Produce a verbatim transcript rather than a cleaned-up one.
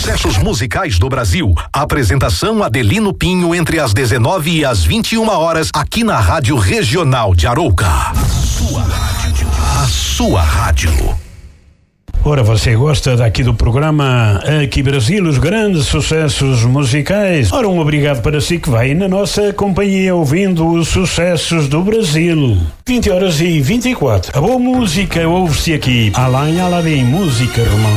sucessos musicais do Brasil. Apresentação Adelino Pinho entre as dezenove e as vinte e uma horas aqui na Rádio Regional de Arouca. A sua rádio. A sua rádio. Ora, você gosta daqui do programa Aqui Brasil, os grandes sucessos musicais? Ora, um obrigado para si que vai na nossa companhia ouvindo os sucessos do Brasil. vinte horas e vinte e quatro. A boa música ouve-se aqui. Alain Aladim, música romântica.